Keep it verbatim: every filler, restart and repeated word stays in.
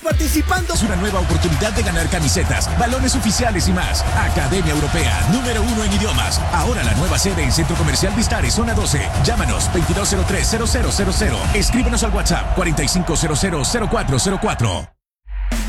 participando. Es una nueva oportunidad de ganar camisetas, balones oficiales y más. Academia Europea, número uno en idiomas. Ahora la nueva sede en Centro Comercial Vistares, zona doce. Llámanos veintidós cero tres cero cero cero cero. Escríbenos al WhatsApp cuarenta y cinco cero cero cero cuatro cero cuatro.